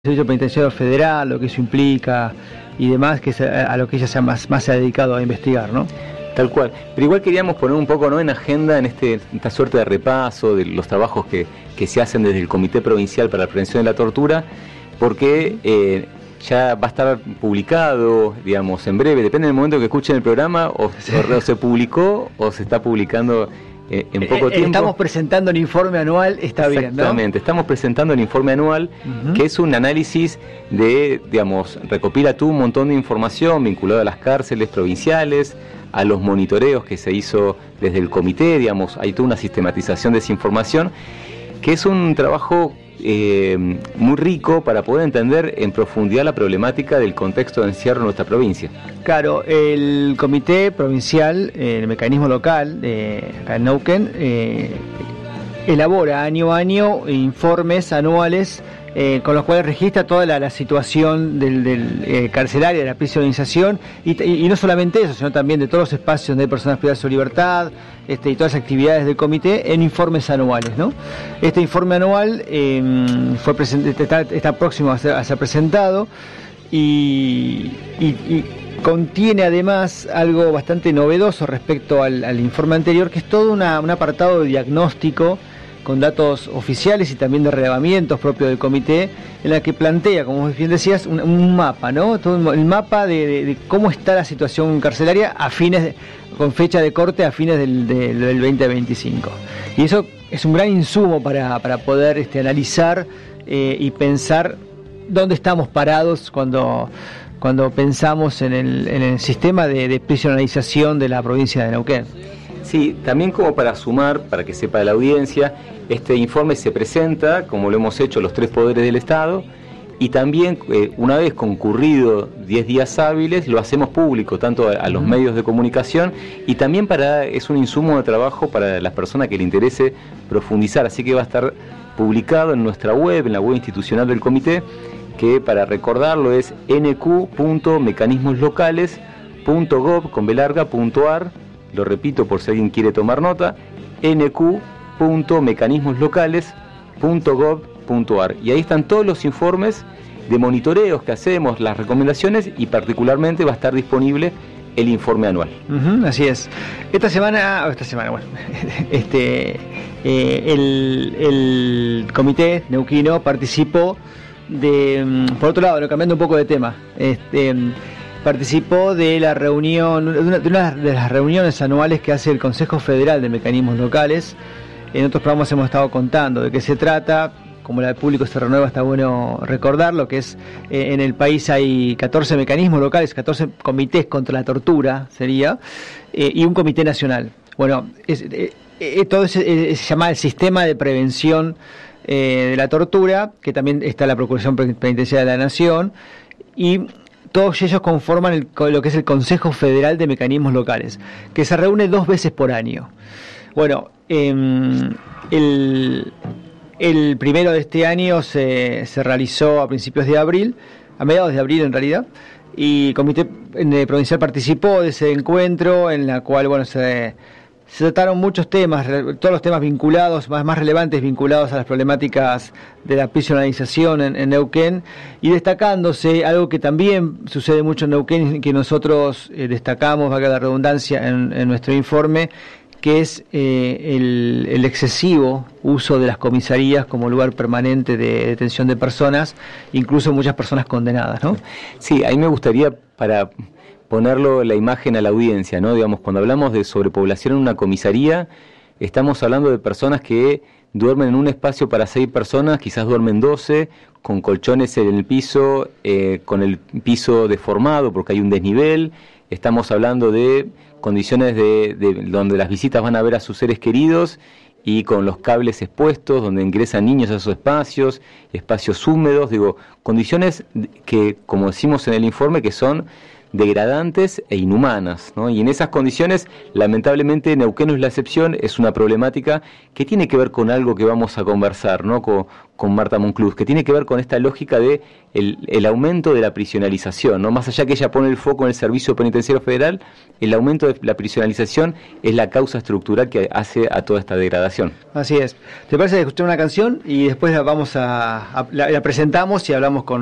Servicio Penitenciario Federal, lo que eso implica y demás, que es a lo que ella más se ha dedicado a investigar, ¿no? Tal cual. Pero igual queríamos poner un poco, ¿no?, en agenda, en esta suerte de repaso de los trabajos que se hacen desde el Comité Provincial para la Prevención de la Tortura, porque ya va a estar publicado, digamos, en breve, depende del momento que escuchen el programa, o se publicó o se está publicando en poco tiempo. Estamos presentando el informe anual, está bien, ¿no? Exactamente, estamos presentando el informe anual, que es un análisis de, digamos, recopila tú un montón de información vinculada a las cárceles provinciales, a los monitoreos que se hizo desde el comité, digamos, hay toda una sistematización de esa información, que es un trabajo muy rico para poder entender en profundidad la problemática del contexto de encierro en nuestra provincia. Claro, el comité provincial, el mecanismo local acá en Neuquén, elabora año a año informes anuales con los cuales registra toda la situación del carcelaria, de la prisionerización, y no solamente eso, sino también de todos los espacios donde hay personas privadas de su libertad, y todas las actividades del comité en informes anuales, ¿no? Este informe anual está próximo a ser presentado y contiene además algo bastante novedoso respecto al informe anterior, que es todo un apartado de diagnóstico con datos oficiales y también de relevamientos propios del comité, en la que plantea, como bien decías, un mapa, ¿no? Todo el mapa de cómo está la situación carcelaria con fecha de corte a fines del 2025. Y eso es un gran insumo para poder analizar y pensar dónde estamos parados cuando pensamos en el sistema de prisionerización de la provincia de Neuquén. Sí, también como para sumar, para que sepa la audiencia, este informe se presenta, como lo hemos hecho los tres poderes del Estado, y también una vez concurrido 10 días hábiles, lo hacemos público, tanto a los medios de comunicación, y también es un insumo de trabajo para las personas que le interese profundizar, así que va a estar publicado en nuestra web, en la web institucional del comité, que para recordarlo es nq.mecanismoslocales.gov.ar. Lo repito por si alguien quiere tomar nota, nq.mecanismoslocales.gov.ar. Y ahí están todos los informes de monitoreos que hacemos, las recomendaciones, y particularmente va a estar disponible el informe anual. Así es. Esta semana, bueno, el comité neuquino participó por otro lado, cambiando un poco de tema, participó de la reunión, de una de las reuniones anuales que hace el Consejo Federal de Mecanismos Locales. En otros programas hemos estado contando de qué se trata. Como el público se renueva, está bueno recordarlo, que es en el país hay 14 mecanismos locales, 14 comités contra la tortura sería, y un comité nacional. Bueno, todo se llama el Sistema de Prevención de la Tortura, que también está la Procuración Penitenciaria de la Nación, y todos ellos conforman lo que es el Consejo Federal de Mecanismos Locales, que se reúne 2 veces por año. Bueno, el primero de este año se realizó a principios de abril, a mediados de abril en realidad, y el Comité Provincial participó de ese encuentro, en la cual se trataron muchos temas, todos los temas vinculados, más relevantes vinculados a las problemáticas de la prisionerización en Neuquén, y destacándose algo que también sucede mucho en Neuquén y que nosotros destacamos, valga la redundancia, en nuestro informe, que es el excesivo uso de las comisarías como lugar permanente de detención de personas, incluso muchas personas condenadas, ¿no? Sí, ahí me gustaría, para ponerlo la imagen a la audiencia, ¿no? Digamos, cuando hablamos de sobrepoblación en una comisaría, estamos hablando de personas que duermen en un espacio para 6 personas, quizás duermen 12, con colchones en el piso, con el piso deformado porque hay un desnivel. Estamos hablando de condiciones de donde las visitas van a ver a sus seres queridos y con los cables expuestos, donde ingresan niños a esos espacios húmedos, condiciones que, como decimos en el informe, que son degradantes e inhumanas, ¿no? Y en esas condiciones, lamentablemente, Neuquén no es la excepción, es una problemática que tiene que ver con algo que vamos a conversar, ¿no? Con Marta Monclús, que tiene que ver con esta lógica de el aumento de la prisionalización, ¿no? Más allá que ella pone el foco en el Servicio Penitenciario Federal, el aumento de la prisionalización es la causa estructural que hace a toda esta degradación. Así es. ¿Te parece escuchar una canción y después la presentamos y hablamos con